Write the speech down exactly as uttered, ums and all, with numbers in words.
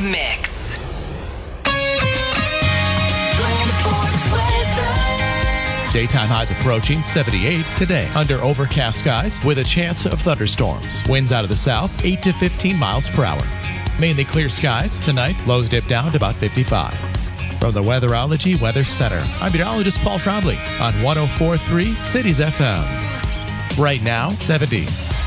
Mix. Daytime highs approaching seventy-eight today under overcast skies with a chance of thunderstorms. Winds out of the south, eight to fifteen miles per hour. Mainly clear skies tonight. Lows dip down to about fifty-five. From the Weatherology Weather Center, I'm meteorologist Paul Trombley on one oh four point three Cities F M. Right now, seventy.